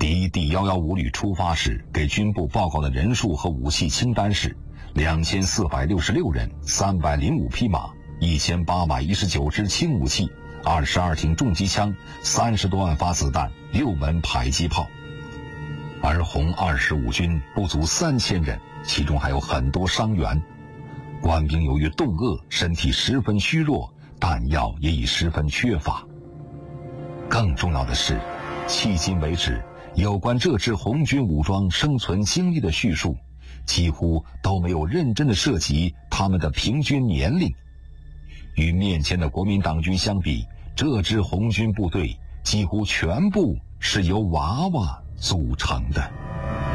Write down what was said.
敌第115旅出发时给军部报告的人数和武器清单是2466人、305匹马、1819支轻武器、22挺重机枪、30多万发子弹、6门迫击炮。而红25军不足3000人，其中还有很多伤员。官兵由于冻饿，身体十分虚弱，弹药也已十分缺乏。更重要的是，迄今为止，有关这支红军武装生存经历的叙述，几乎都没有认真地涉及他们的平均年龄。与面前的国民党军相比，这支红军部队几乎全部是由娃娃组成的。